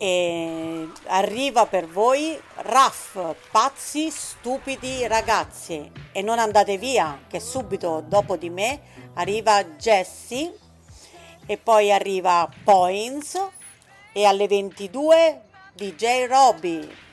e arriva per voi Raff, pazzi, stupidi ragazzi, e non andate via, che subito dopo di me arriva Jessie e poi arriva Points e alle 22 DJ Robbie.